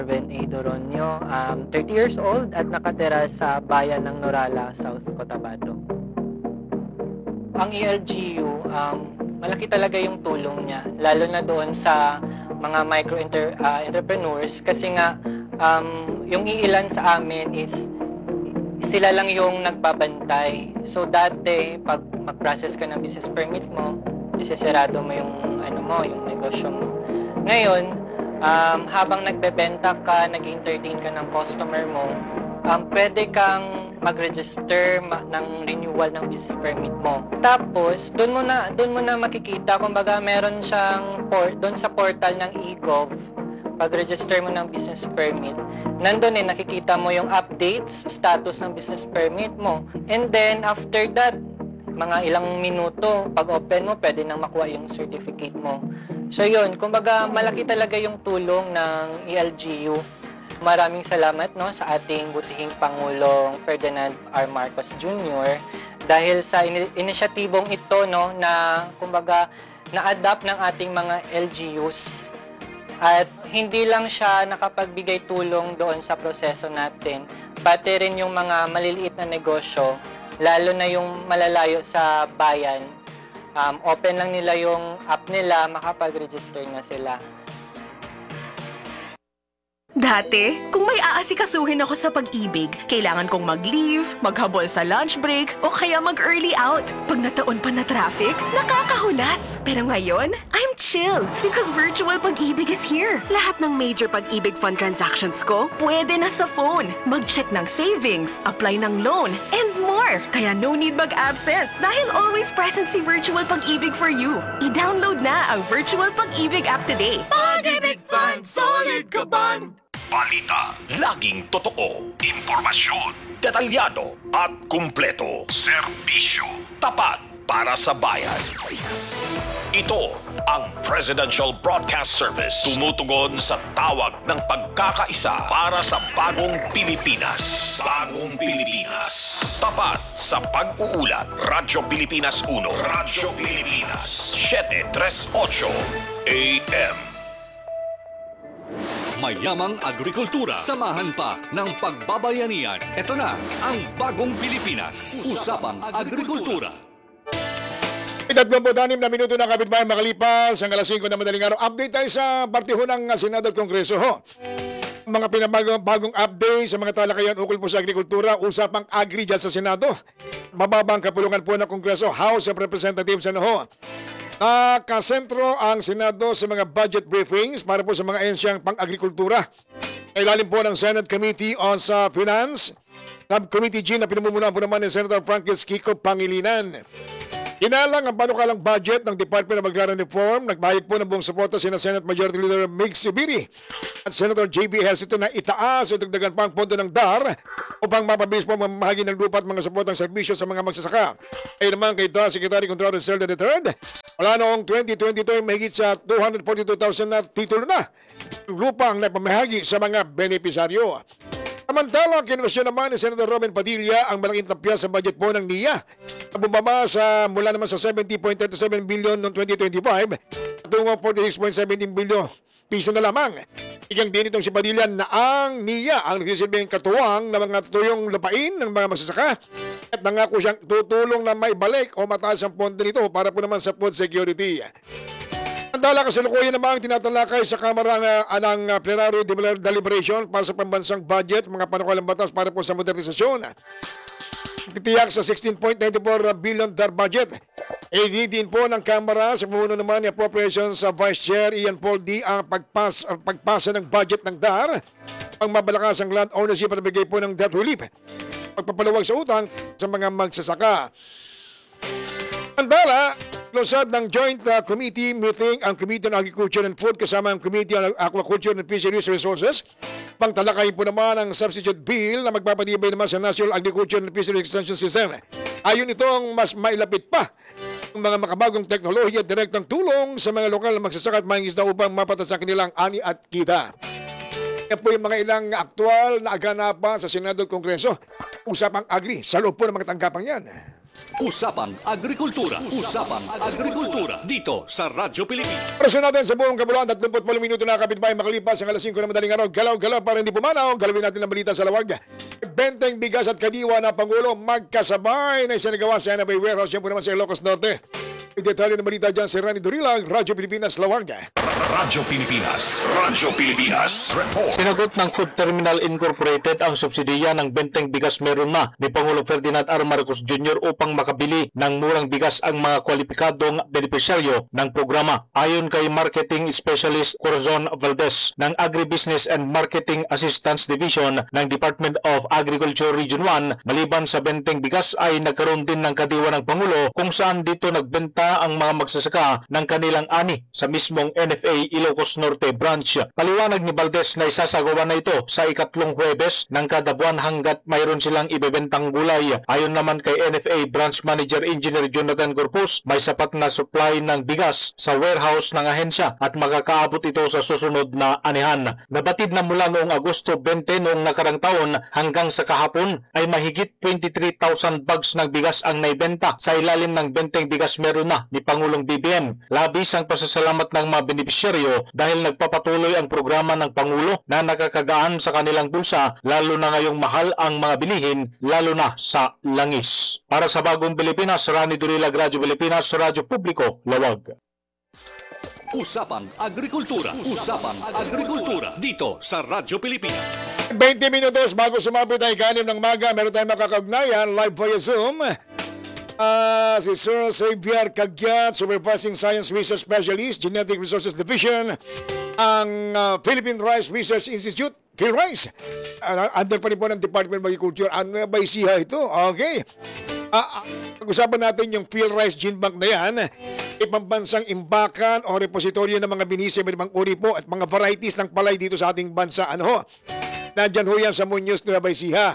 Ruben A. Doronio, 30 years old at nakatira sa bayan ng Norala, South Cotabato. Ang ELGU, malaki talaga yung tulong niya, lalo na doon sa mga entrepreneurs kasi nga yung iilan sa amin is sila lang yung nagbabantay. So dati, pag mag-process ka ng business permit mo, isesarado mo yung yung negosyo mo. Ngayon, habang nagbebenta ka, nag-entertain ka ng customer mo, pwede kang mag-register ng renewal ng business permit mo. Tapos, doon mo na makikita, kumbaga meron siyang doon sa portal ng eGov, pag-register mo ng business permit, nandun nakikita mo yung updates, status ng business permit mo. And then, after that, mga ilang minuto, pag open mo, pwede nang makuha yung certificate mo. So yun, kumbaga malaki talaga yung tulong ng ELGU. Maraming salamat sa ating butihing Pangulong Ferdinand R. Marcos Jr. dahil sa inisyatibong ito na kumbaga na-adapt ng ating mga LGUs. At hindi lang siya nakapagbigay tulong doon sa proseso natin, pati rin yung mga maliliit na negosyo, lalo na yung malalayo sa bayan. Open lang nila yung app nila, makapag-register na sila. Dati, kung may aasikasuhin ako sa pag-ibig, kailangan kong mag-leave, maghabol sa lunch break, o kaya mag-early out. Pag nataon pa na traffic, nakakahulas. Pero ngayon, I'm chill because virtual pag-ibig is here. Lahat ng major pag-ibig fund transactions ko, pwede na sa phone. Mag-check ng savings, apply ng loan, and more. Kaya no need mag-absent dahil always present si virtual pag-ibig for you. I-download na ang virtual pag-ibig app today. Pag-ibig Fund, solid ka ban! Balita, laging totoo. Impormasyon, detalyado at kumpleto. Serbisyo, tapat para sa bayan. Ito ang Presidential Broadcast Service. Tumutugon sa tawag ng pagkakaisa para sa bagong Pilipinas. Bagong Pilipinas. Tapat sa pag-uulat. Radyo Pilipinas 1. Radyo Pilipinas 738 AM. Mayamang agrikultura. Samahan pa ng pagbabayanihan. Ito na ang Bagong Pilipinas. Usapang Agrikultura. 36 na minuto na kapitbahay makalipas ang alas 5 na madaling araw. Update tayo sa partiho ng Senado at Kongreso. Mga pinabagong update sa mga talakayan ukol po sa agrikultura. Usapang agri dyan sa Senado. Mababang kapulungan po ng Kongreso, House of Representatives. Kasentro ang Senado sa mga budget briefings para po sa mga ensyang pang-agrikultura. Ilalim po ng Senate Committee on Finance, Subcommittee G na pinamumunuan po naman ni Senator Francis Kiko Pangilinan. Inalang ang panukalang budget ng Department of Agrarian Reform. Nagbahid po ng buong suporta sina Senate Majority Leader Mig Subiri at Senator J.B. Hesito na itaas o dagdagan pa ang pondo ng DAR upang mapabilis po mamahagi ng lupa at mga suportang serbisyo sa mga magsasaka. Ay naman kay DAR Secretary Contralor Zelda III, wala noong 2022 ay mahigit sa 242,000 na titulo na lupa ang napamahagi sa mga benepisaryo. Samantala, kinwestiyon naman ni Senator Robin Padilla ang malaking tapya sa budget po ng NIA na bumaba mula naman sa 70.37 billion noong 2025 tungo 46.17 billion piso na lamang. Igang din itong si Padilla na ang NIA ang nagsisilbing katuwang ng mga tuyong lupain ng mga magsasaka at nangako siyang tutulong na may balik o mataas ang pondo nito para po naman sa food security. Ang dala kasalukuyan namang tinatalakay sa Kamara ng Plenary Deliberation para sa pambansang budget, mga panukalang batas para po sa modernisasyon. Titiyak sa 16.94 billion DAR budget. Din po ng Kamara sa pumuno naman ni Appropriations sa Vice Chair Ian Paul D ang pagpasa ng budget ng DAR, ang mabalakas ang land ownership at bigay po ng debt relief, pagpapaluwag sa utang sa mga magsasaka. Ang dala lusad ng Joint Committee meeting ang Committee on Agriculture and Food kasama ang Committee on Aquaculture and Fisheries Resources. Pangtalakayin po naman ang substitute bill na magpapanibay naman sa National Agriculture and Fisheries Extension System. Ayon itong mas mailapit pa ang mga makabagong teknolohiya at direktang tulong sa mga lokal na magsasaka at mangingisda upang mapatas ang kanilang ani at kita. Yan po yung mga ilang aktual na aganapan sa Senado at Kongreso. Usapang agri sa loob po ng mga tanggapang yan. Usapang Agrikultura. Usapang Agrikultura. Dito sa Radyo Pilipinas. Oras natin sa buong kabuluhan, 38 minuto na kapitbahay makalipas ang alas 5 na madaling araw. Galaw-galaw para hindi pumanaw. Galawin natin ang balita sa lawag. Benteng bigas at kadiwa na Pangulo magkasabay na isinagawa sa Anabay Warehouse. Yan po naman sa Ilocos Norte. May detalye ng balita dyan si Rani Durilag, Radyo Pilipinas, Lawag. Radyo Pilipinas. Radyo Pilipinas. Report. Sinagot ng Food Terminal Incorporated ang subsidiya ng benteng bigas meron na ni Pangulong Ferdinand R. Marcos Jr. upang makabili ng murang bigas ang mga kwalipikadong benepisyaryo ng programa. Ayon kay Marketing Specialist Corazon Valdez ng Agribusiness and Marketing Assistance Division ng Department of Agriculture Region 1, maliban sa benteng bigas ay nagkaroon din ng kadiwa ng Pangulo kung saan dito nagbenta ang mga magsasaka ng kanilang ani sa mismong NFA Ilocos Norte Branch. Paliwanag ni Valdez na isasagawa na ito sa ikatlong Huwebes ng kada buwan hanggat mayroon silang ibebentang gulay. Ayon naman kay NFA Branch Manager Engineer Jonathan Corpus, may sapat na supply ng bigas sa warehouse ng ahensya at makakaabot ito sa susunod na anihan. Nabatid na mula noong Agosto 20 noong nakarang taon hanggang sa kahapon ay mahigit 23,000 bags ng bigas ang naibenta sa ilalim ng benteng bigas meron na ni Pangulong BBM. Labis ang pasasalamat ng mga benepisyaryo dahil nagpapatuloy ang programa ng Pangulo na nakakagaan sa kanilang bulsa lalo na ngayong mahal ang mga bilihin lalo na sa langis. Para sa Bagong Pilipinas, Rani Durilag, Radyo Pilipinas, Radyo Publiko, Lawag. Usapang Agrikultura. Usapang Agrikultura. Dito sa Radyo Pilipinas. 20 minutos bago sumapit ay kanim ng maga, meron tayong makakagnayan live via Zoom. Si Sir Xavier Cagyat, Supervising Science Research Specialist, Genetic Resources Division, ang Philippine Rice Research Institute, PhilRice. Under pa rin po ng Department of Agriculture. Ano ba isiha ito? Okay. Pag-usapan natin yung PhilRice Gene Bank na yan. Ipambansang imbakan o repositoryo ng mga binisi, may ibang uri po at mga varieties ng palay dito sa ating bansa. Ano ho? Nandyan ho yan sa Muñoz, Nueva Ecija.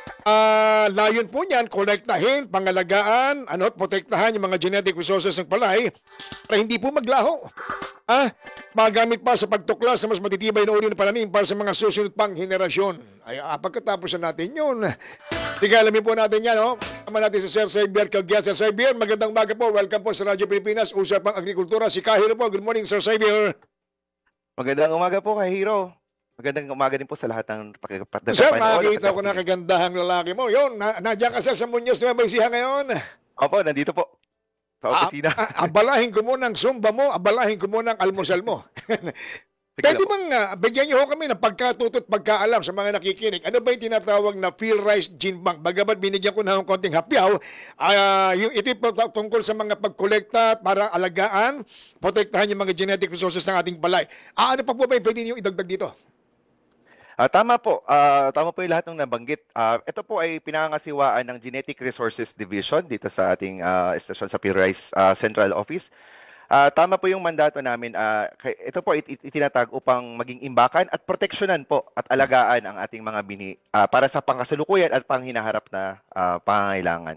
Layon po niyan, kolektahin, pangalagaan, protektahan yung mga genetic resources ng palay para hindi po maglaho. Magamit pa sa pagtuklas sa mas matitibay na uri ng pananim para sa mga susunod pang henerasyon. Ay, pagkatapos na natin yun. Sige, alamin po natin yan, Tama natin si Sir Xavier Cagyat. Sir Xavier, magandang umaga po. Welcome po sa Radyo Pilipinas, Usapang Agrikultura. Si Kahiro po. Good morning, Sir Xavier. Magandang umaga po kay Hiro. Magandang umaga din po sa lahat ng pakikipanood. Sir, makikita ko na kagandahang lalaki mo. Yun, nandiyan ka sa Muñoz, Nueva Ecija ngayon. Opo, nandito po. Sa opisina. Abalahin ko muna ang zumba mo, abalahin ko muna ang almusal mo. Pwede bang bigyan niyo ho kami ng pagkatuto at pagkaalam sa mga nakikinig? Ano ba yung tinatawag na PhilRice Gene Bank? Bagamat binigyan ko na ng konting hapyaw, yung ito tungkol sa mga pagkolekta para alagaan, protektahan yung mga genetic resources ng ating palay. Ano pa po ba yung pwede niyo idagdag dito? Tama po. Tama po yung lahat ng nabanggit. Ito po ay pinangangasiwaan ng Genetic Resources Division dito sa ating estasyon sa PhilRice Central Office. Tama po yung mandato namin. Ito po itinatag upang maging imbakan at proteksyonan po at alagaan ang ating mga bini para sa pangkasalukuyan at panghinaharap na pangangailangan.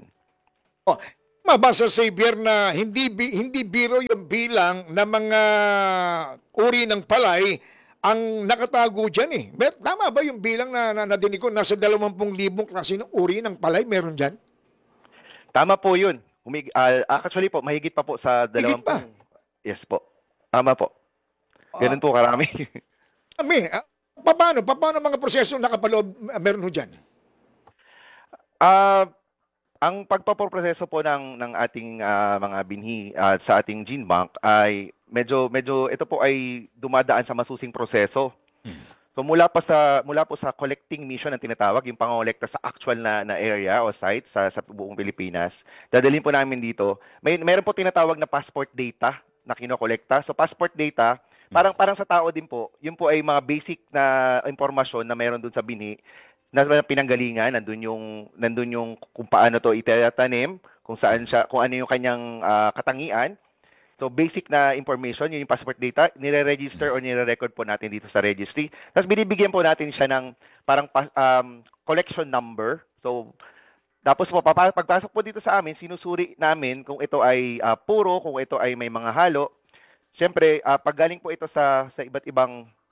Mabasa sa Xavier na hindi biro yung bilang ng mga uri ng palay ang nakatago dyan . Tama ba yung bilang na nadinig ko? Nasa 20,000 klase ng uri ng palay meron dyan? Tama po yun. Actually po, mahigit pa po sa 20. Yes po. Tama po. Ganun po karami. Paano mga proseso nakapaloob meron ho dyan? Ang pagpaproseso po ng ating mga binhi sa ating gene bank ay medyo ito po ay dumadaan sa masusing proseso. So mula po sa collecting mission ang tinatawag, yung pangolekta sa actual na area o site sa buong Pilipinas. Dadalhin po namin dito. Mayroon po tinatawag na passport data na kinokolekta. So passport data, parang sa tao din po, yun po ay mga basic na impormasyon na mayroon dun sa binhi na pinanggalingan, nandun yung kung paano to itatanim, kung ano yung kanyang katangian. So basic na information, yun yung passport data, nire-register o nire-record po natin dito sa registry. Tapos binibigyan po natin siya ng parang collection number. So tapos po pagpasok po dito sa amin, sinusuri namin kung ito ay puro, kung ito ay may mga halo. Siyempre, pag galing po ito sa iba't ibang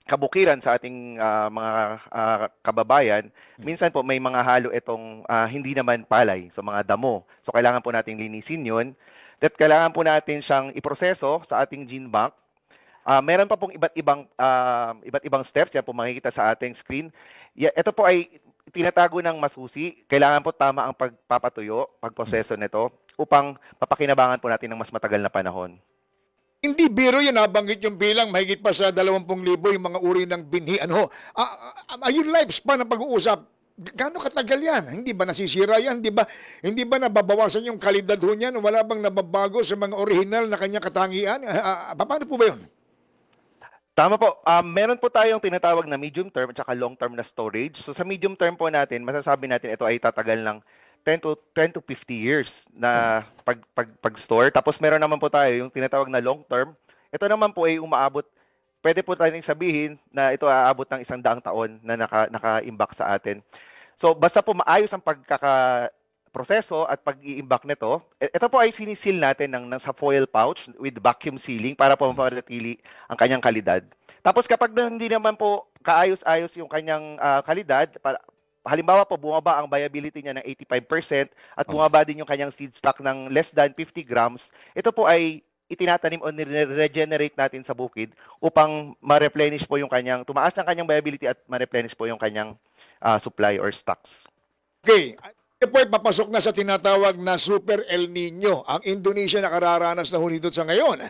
kabukiran sa ating mga kababayan, minsan po may mga halo itong hindi naman palay, so mga damo. So kailangan po nating linisin 'yun. That kailangan po natin siyang iproseso sa ating gene bank. Meron pa pong iba't ibang steps, yan po makikita sa ating screen. Ito po ay tinatago ng masusi. Kailangan po tama ang pagpapatuyo, pagproseso nito upang mapakinabangan po natin ng mas matagal na panahon. Hindi biro yan, nabanggit yung bilang, mahigit pa sa 20,000 yung mga uri ng binhi. Ano ho? Yung lifespan ng pag-uusap, gaano katagal yan? Hindi ba nasisira yan? Hindi ba nababawasan yung kalidad ho niyan? Wala bang nababago sa mga original na kanyang katangian? Paano po ba yun? Tama po. Meron po tayong tinatawag na medium term at saka long term na storage. So sa medium term po natin, masasabi natin ito ay tatagal ng 10 to 50 years na pag-store. Tapos meron naman po tayo yung tinatawag na long term. Ito naman po ay umaabot, pwede po tayong sabihin na ito aabot ng 100 taon na naka-imbak sa atin. So basta po maayos ang proseso at pag-iimbak nito. Ito po ay sinisil natin sa foil pouch with vacuum sealing para po mapanatili ang kanyang kalidad. Tapos kapag hindi naman po kaayos-ayos yung kanyang kalidad, halimbawa po bumaba ang viability niya ng 85% at bumaba din yung kanyang seed stock ng less than 50 grams, ito po ay itinatanim o regenerate natin sa bukid upang ma-replenish po yung kanyang, tumaas ang kanyang viability at ma-replenish po yung kanyang supply or stocks. Okay. Ito po ay papasok na sa tinatawag na Super El Nino. Ang Indonesia nakararanas na ho dito sa ngayon.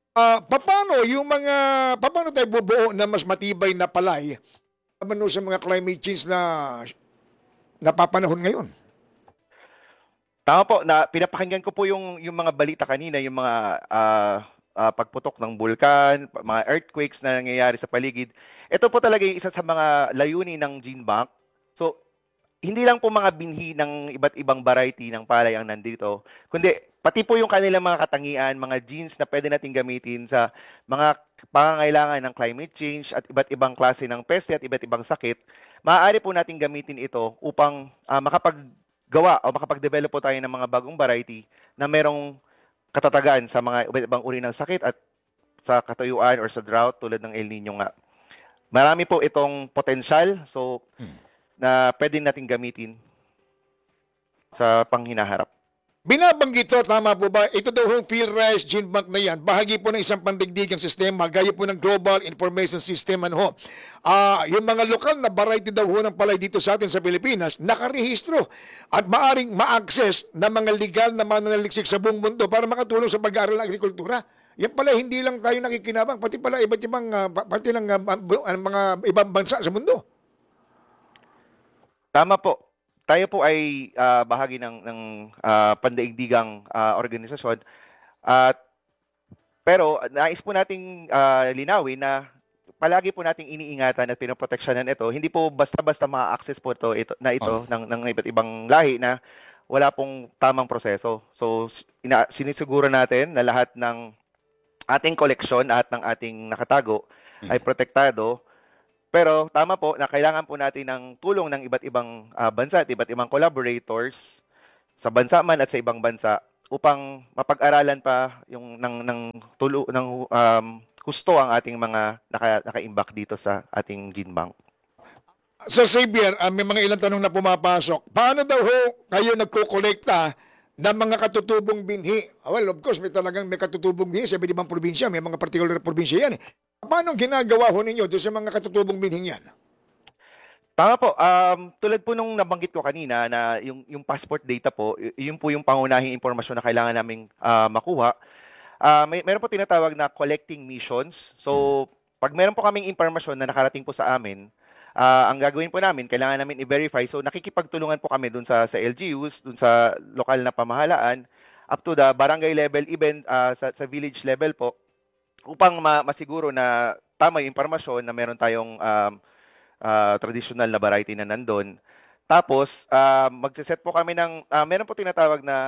Paano tayo bubuo na mas matibay na palay sa mga climate change na napapanahon ngayon? Tama po, na pinapakinggan ko po yung mga balita kanina, yung mga pagputok ng bulkan, mga earthquakes na nangyayari sa paligid. Ito po talaga yung isa sa mga layunin ng gene bank. So, hindi lang po mga binhi ng iba't ibang variety ng palay ang nandito, kundi pati po yung kanilang mga katangian, mga genes na pwede natin gamitin sa mga pangangailangan ng climate change at iba't ibang klase ng peste at iba't ibang sakit. Maaari po natin gamitin ito upang makapaggawa o makapag-develop po tayo ng mga bagong variety na merong katatagan sa mga iba't ibang uri ng sakit at sa katuyuan or sa drought tulad ng El Nino nga. Marami po itong potensyal, so na pwede natin gamitin sa panghinaharap. Binabanggit ito, tama po ba? Ito daw yung Field Rice Gene Bank na yan. Bahagi po ng isang pandigdigang sistema, gaya po ng Global Information System. Yung mga lokal na variety daw ho ng palay dito sa atin sa Pilipinas, nakarehistro at maaring ma-access na mga legal na mananaliksik sa buong mundo para makatulong sa pag-aaral ng agrikultura. Yan pala, hindi lang tayo nakikinabang, pati pala iba't ibang, pati ng mga ibang bansa sa mundo. Tama po. Tayo po ay bahagi ng pandaigdigang organisasyon. Pero nais po nating linawin na palagi po nating iniingatan at pinoproteksyonan ito. Hindi po basta-basta ma-access po ito ng iba't ibang lahi na wala pong tamang proseso. So sinisiguro natin na lahat ng ating koleksyon at ng ating nakatago ay protektado. Pero tama po na kailangan po natin ng tulong ng iba't ibang bansa at iba't ibang collaborators sa bansa man at sa ibang bansa upang mapag-aralan pa yung ng husto ang ating mga naka-imbak dito sa ating gene bank. Sa Xavier, may mga ilang tanong na pumapasok. Paano daw ho kayo nagkukolekta ng mga katutubong binhi? Well, of course, may katutubong binhi sa iba't ibang probinsya. May mga particular probinsya yan. Paano ginagawa ho ninyo doon sa mga katutubong binhing yan? Tama po. Tulad po nung nabanggit ko kanina na yung passport data po, yun po yung pangunahing impormasyon na kailangan naming makuha. Meron po tinatawag na collecting missions. So, pag meron po kaming impormasyon na nakarating po sa amin, ang gagawin po namin, kailangan namin i-verify. So, nakikipagtulungan po kami dun sa LGUs, dun sa lokal na pamahalaan, up to the barangay level, even sa village level po, upang masiguro na tama yung impormasyon na meron tayong traditional na variety na nandun. Tapos, magsiset po kami meron po tinatawag na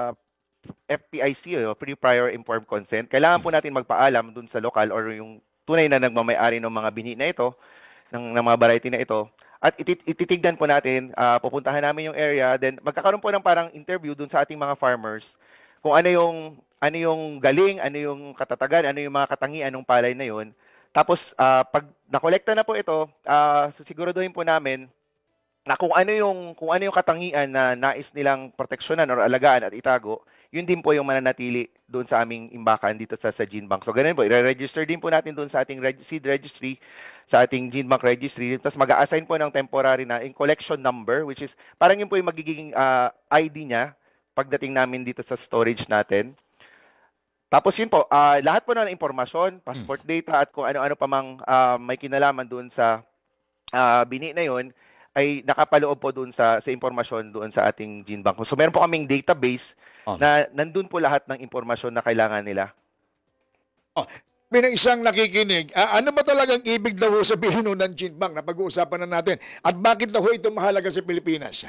FPIC, Pre-Prior Informed Consent. Kailangan po natin magpaalam dun sa lokal or yung tunay na nagmamay-ari ng mga binhi na ito, ng mga variety na ito. At ititignan po natin, pupuntahan namin yung area, then magkakaroon po ng parang interview dun sa ating mga farmers kung ano yung galing, ano yung katatagan, ano yung mga katangian ng palay na yun. Tapos pag nakolekta na po ito, sisiguraduhin po namin na kung ano yung katangian na nais nilang proteksyonan or alagaan at itago, yun din po yung mananatili doon sa aming imbakan dito sa gene bank. So ganun po, i-register din po natin doon sa ating seed registry, sa ating gene bank registry. Tapos mag-a-assign po ng temporary na yung collection number, which is parang yun po yung magiging ID niya pagdating namin dito sa storage natin. Tapos yun po, lahat po ng impormasyon, passport data at kung ano-ano pa mang may kinalaman doon sa bini na yun, ay nakapaloob po doon sa impormasyon doon sa ating gene bank. So meron po kaming database na nandun po lahat ng impormasyon na kailangan nila. May nang isang nakikinig, ano ba talagang ibig daw ho sabihin ho ng gene bank na pag-uusapan na natin? At bakit daw ho ito mahalaga sa Pilipinas?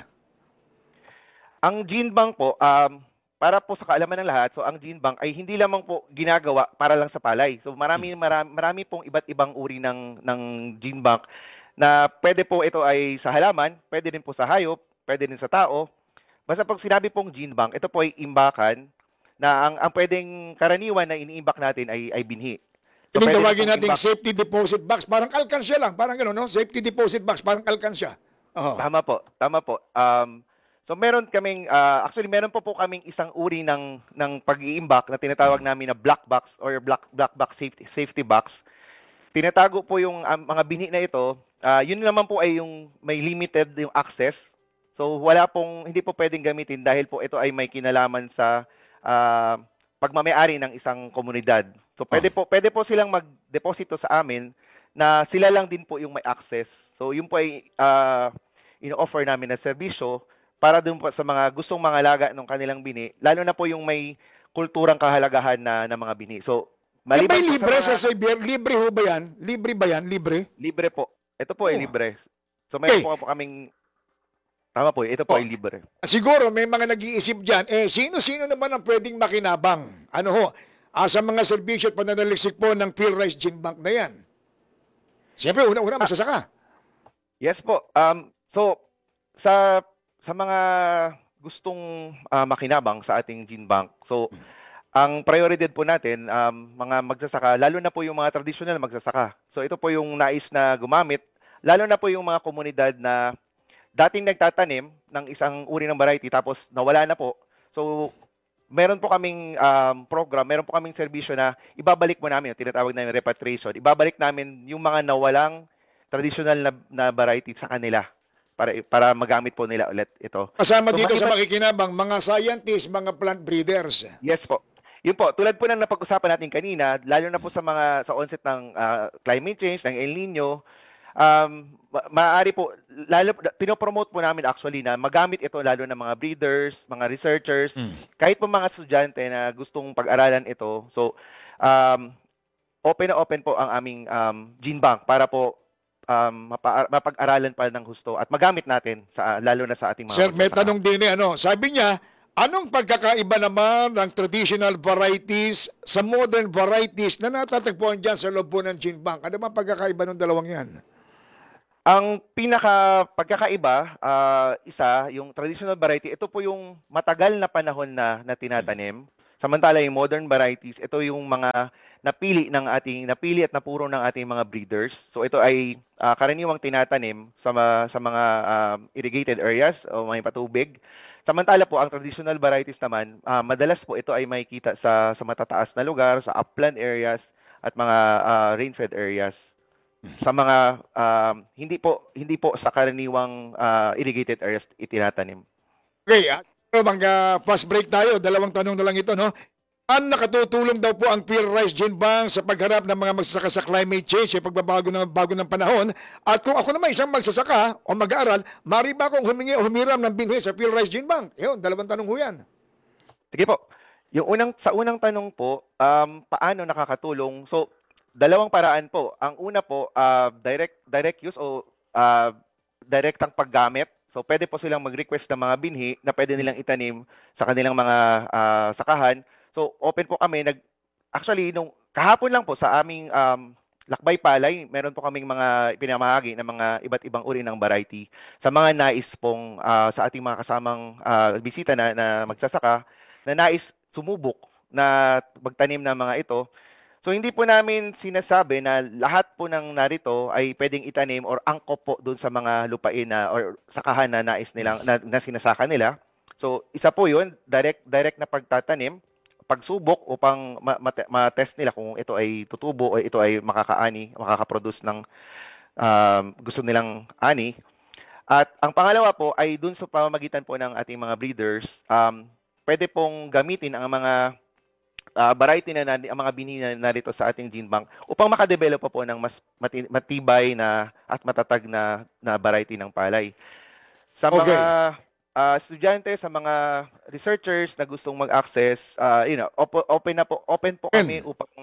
Ang gene bank po, para po sa kaalaman ng lahat, so ang gene bank ay hindi lamang po ginagawa para lang sa palay. So marami pong iba't ibang uri ng gene bank na pwede po ito ay sa halaman, pwede din po sa hayop, pwede din sa tao. Basta pag sinabi pong gene bank, ito po ay imbakan na ang pwedeng karaniwan na iniimbak natin ay binhi. So, pwede Tinitawagin na pong natin imbak- safety deposit box. Parang alkansya lang. Parang gano'n, no? Safety deposit box. Parang alkansya. Oo. Tama po, tama po. So meron kaming actually meron po kaming isang uri ng pag-iimbak na tinatawag namin na black box or black box safety box. Tinatago po yung mga binhi na ito. Yun naman po ay yung may limited yung access. So hindi po pwedeng gamitin dahil po ito ay may kinalaman sa pagmamay-ari ng isang komunidad. So pwede po silang magdeposito sa amin na sila lang din po yung may access. So yun po ay ino-offer namin na serbisyo para dun po sa mga gustong mangalaga ng kanilang bini, lalo na po yung may kulturang kahalagahan na mga bini. So Yan ba maliban po libre sa sa Xavier? Libre ho ba yan? Libre ba yan? Libre? libre po. Ito po ay Oh. libre. So meron Okay. po kaming tama po, ito po ay libre. Siguro may mga nag-iisip dyan, sino-sino naman ang pwedeng makinabang? Ano ho? Sa mga serbisyo at pananaliksik po ng PhilRice Gene Bank na yan. Siyempre, una-una, magsasaka. Yes po. So sa mga gustong makinabang sa ating gene bank. So ang prioridad po natin mga magsasaka, lalo na po yung mga traditional na magsasaka. So ito po yung nais na gumamit, lalo na po yung mga komunidad na dating nagtatanim ng isang uri ng variety tapos nawala na po. So meron po kaming program, meron po kaming serbisyo na ibabalik mo namin, yung tinatawag namin repatriation. Ibabalik namin yung mga nawalang traditional na variety sa kanila para magamit po nila ulit ito. Kasama So, dito sa maliban- makikinabang, mga scientists, mga plant breeders. Yes po. Yun po, tulad po ng napag-usapan natin kanina, lalo na po sa onset ng climate change, ng El Nino, maaari po, pinopromote po namin actually na magamit ito lalo ng mga breeders, mga researchers, kahit po mga estudyante na gustong pag-aralan ito. So, open na open po ang aming gene bank para po mapag-aralan pa ng husto at magamit natin lalo na sa ating mga Sir, may magsasaka. tanong din sabi niya, anong pagkakaiba naman ng traditional varieties sa modern varieties na natatagpuan dyan sa loob po ng gene bank? Ano ba ang pagkakaiba ng dalawang yan? Ang pagkakaiba, yung traditional variety, ito po yung matagal na panahon na tinatanim. Samantala yung modern varieties, ito yung mga napili at napuro ng ating mga breeders. So ito ay karaniwang tinatanim sa mga irrigated areas o may patubig. Samantala po ang traditional varieties naman, madalas po ito ay makikita sa matataas na lugar, sa upland areas at mga rain-fed areas. Sa mga hindi po sa karaniwang irrigated areas itinatanim. Okay, fast break tayo. Dalawang tanong na lang ito, no? Ang nakatutulong daw po ang PhilRice Gene Bank sa pagharap ng mga magsasaka sa climate change, yung pagbabago ng panahon. At kung ako naman isang magsasaka o mag-aaral, mari ba akong humingi o humiram ng binhi sa PhilRice Gene Bank? Yun, dalawang tanong ho yan. Sige po. Sa unang tanong po, paano nakakatulong? So, dalawang paraan po. Ang una po, direct use o direktang paggamit. So, pwede po silang mag-request ng mga binhi na pwede nilang itanim sa kanilang mga sakahan. So, open po kami. Actually, kahapon lang po sa aming Lakbay Palay, meron po kaming mga pinamahagi ng mga iba't ibang uri ng variety. Sa mga nais pong sa ating mga kasamang bisita na magsasaka, na nais sumubok na magtanim ng mga ito. So hindi po namin sinasabi na lahat po ng narito ay pwedeng itanim or angkop po doon sa mga lupain na or sakahan na nais nilang na sinasaka nila. So isa po 'yun, direct na pagtatanim, pagsubok upang ma-test nila kung ito ay tutubo o ito ay makaka-produce ng gusto nilang ani. At ang pangalawa po ay doon sa pamamagitan po ng ating mga breeders, pwede pong gamitin ang mga variety ang mga binhi na narito sa ating gene bank upang makadevelop po ng mas matibay na at matatag na variety ng palay. Sa mga estudyante, sa mga researchers na gustong mag-access, open po kami upang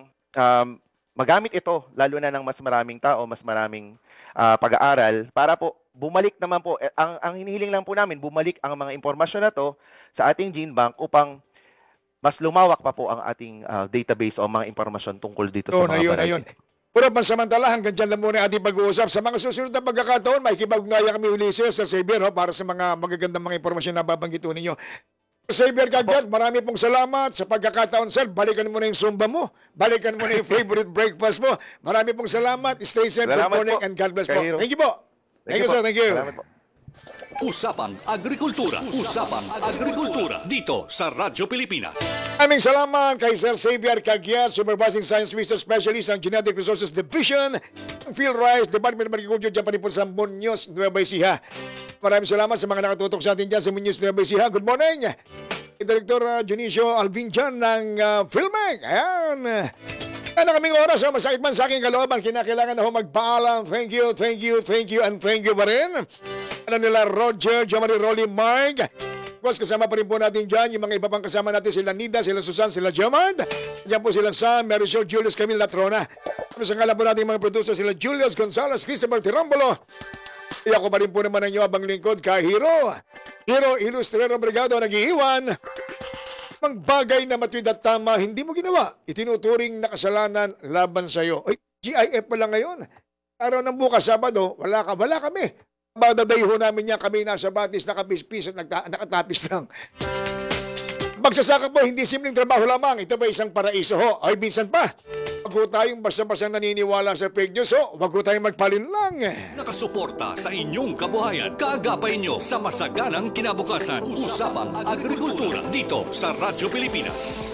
magamit ito lalo na ng mas maraming tao, mas maraming pag-aaral para po bumalik naman po ang hinihiling lang po namin, bumalik ang mga impormasyon na to sa ating gene bank upang mas lumawak pa po ang ating database o mga impormasyon tungkol dito sa mga variety. Ayun. Pura pansamantala, hanggang dyan lang muna ating pag-uusap. Sa mga susunod na pagkakataon, may kibag-ugnayan kami Ulises sa Xavier para sa mga magagandang mga impormasyon na babanggit ninyo. Xavier Kagad, marami pong salamat sa pagkakataon, sir. Balikan mo na yung Zumba mo. Balikan mo na yung favorite breakfast mo. Marami pong salamat. Stay safe, good morning, and God bless po. Thank you po. Thank you, sir. Thank you. Salamat po. Usapang Agrikultura. Usapang Agrikultura. Dito sa Radyo Pilipinas. Aming salamat kay Sir Xavier Caguiat, Supervising Science Research Specialist ng Genetic Resources Division ng Field Rice Department of Agriculture dyan pa rin po sa Muñoz, Nueva Ecija. Maraming salamat sa mga nakatutok sa atin dyan sa Muñoz, Nueva Ecija. Good morning! Director Junicio Alvin dyan ng Filming. Ayan. Na kaming oras, masakit man sa aking kalooban, kinakailangan na ho magpaalam. Thank you, and thank you pa rin. Ano nila, Roger, Jomari, Rolly, Mark. Boss, kasama pa rin po natin dyan, yung mga iba pang kasama natin, sila Nida, sila Susan, sila Jomard. Diyan po sila Sam, Marisol, Julius, Camille, Latrona. Sa ngalan po natin mga producer, sila Julius Gonzalez, Christopher Tirambolo. Ako pa rin po naman ang inyo abang lingkod, Kahiro. Hero Ilustrero Brigado, nag-iiwan. Mang bagay na matuwid at tama, hindi mo ginawa. Itinuturing na kasalanan laban sa iyo. Ay, GIF pa lang ngayon. Araw ng bukas, Sabado, wala kami. Badaday ho namin niya, kami nasa batis, nakapispis at nakatapis lang. Magsasaka po, hindi simpleng trabaho lamang. Ito ba isang paraiso ho? Ay, minsan pa. Wag ho tayong basta-basta naniniwala sa fake news ho. Wag ho tayong magpalinlang. Nakasuporta sa inyong kabuhayan. Kaagapay nyo sa masaganang kinabukasan. Usapang Agrikultura. Dito sa Radyo Pilipinas.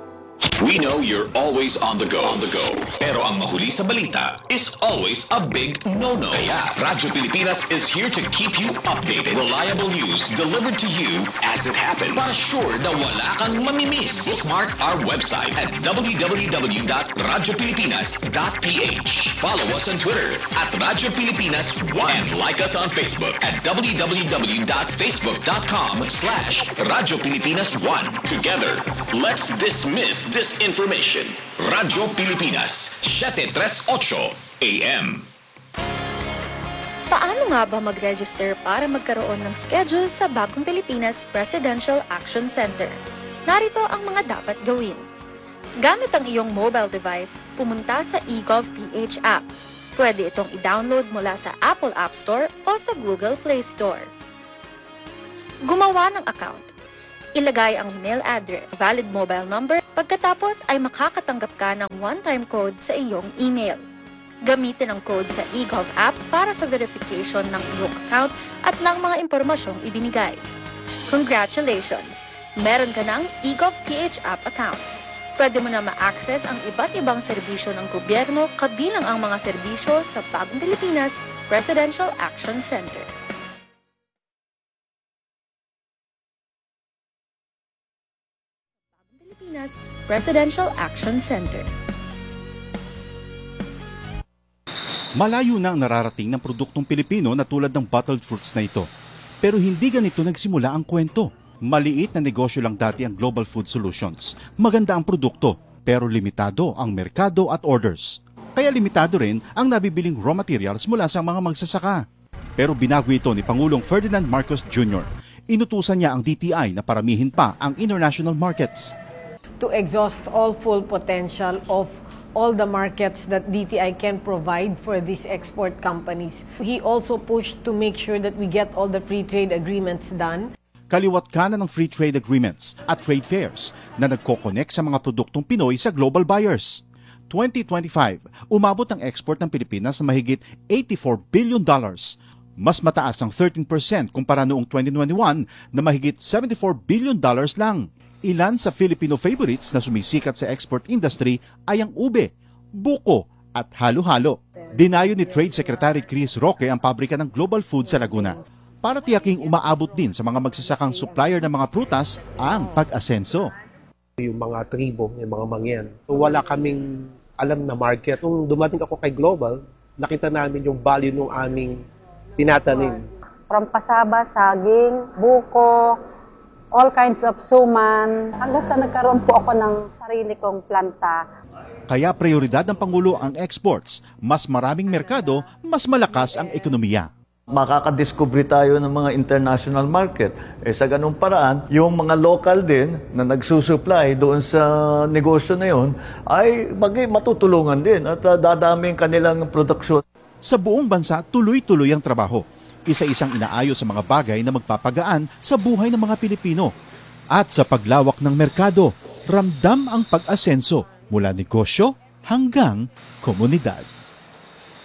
We know you're always on the go. Pero ang mahuli sa balita is always a big no-no. Kaya Radyo Pilipinas is here to keep you updated. Reliable news delivered to you as it happens. Para sure na wala kang mamimiss. Bookmark our website at www.radiopilipinas.ph. Follow us on Twitter at Radyo Pilipinas 1 and like us on Facebook at www.facebook.com/Radyo Pilipinas 1. Together, let's dismiss disinformation. Radyo Pilipinas, 738 AM. Paano nga ba mag-register para magkaroon ng schedule sa Bagong Pilipinas Presidential Action Center? Narito ang mga dapat gawin. Gamit ang iyong mobile device, pumunta sa eGov.ph app. Pwede itong i-download mula sa Apple App Store o sa Google Play Store. Gumawa ng account. Ilagay ang email address, valid mobile number, pagkatapos ay makakatanggap ka ng one-time code sa iyong email. Gamitin ang code sa eGov app para sa verification ng iyong account at ng mga impormasyong ibinigay. Congratulations! Meron ka ng eGov.ph app account. Pwede mo na ma-access ang iba't ibang serbisyo ng gobyerno kabilang ang mga serbisyo sa Bagong Pilipinas Presidential Action Center. Pilipinas Presidential Action Center. Malayo na ang nararating ng produktong Pilipino na tulad ng bottled fruits na ito. Pero hindi ganito nagsimula ang kwento. Maliit na negosyo lang dati ang Global Food Solutions. Maganda ang produkto, pero limitado ang merkado at orders. Kaya limitado rin ang nabibiling raw materials mula sa mga magsasaka. Pero binago ito ni Pangulong Ferdinand Marcos Jr. Inutusan niya ang DTI na paramihin pa ang international markets. To exhaust all full potential of all the markets that DTI can provide for these export companies. He also pushed to make sure that we get all the free trade agreements done. Kaliwat kanan ng free trade agreements at trade fairs na nagko-connect sa mga produktong Pinoy sa global buyers. 2025, umabot ang export ng Pilipinas na mahigit $84 billion. Mas mataas ang 13% kumpara noong 2021 na mahigit $74 billion lang. Ilan sa Filipino favorites na sumisikat sa export industry ay ang ube, buko at halo-halo. Dinayo ni Trade Secretary Chris Roque ang pabrika ng Global Food sa Laguna para tiyaking umaabot din sa mga magsasakang supplier ng mga prutas ang pag-asenso. Yung mga tribo, yung mga mangyan. So, wala kaming alam na market. Nung dumating ako kay Global, nakita namin yung value ng aming tinatanim. From pasaba, saging, buko, all kinds of suman. Hanggang sa nagkaroon po ako ng sarili kong planta. Kaya prioridad ng Pangulo ang exports. Mas maraming merkado, mas malakas ang ekonomiya. Makakadiscover tayo ng mga international market. Sa ganung paraan, yung mga local din na nagsusupply doon sa negosyo na yun ay matutulungan din at dadami ang kanilang produksyon. Sa buong bansa, tuloy-tuloy ang trabaho. Isa-isang inaayos sa mga bagay na magpapagaan sa buhay ng mga Pilipino. At sa paglawak ng merkado, ramdam ang pag-asenso mula negosyo hanggang komunidad.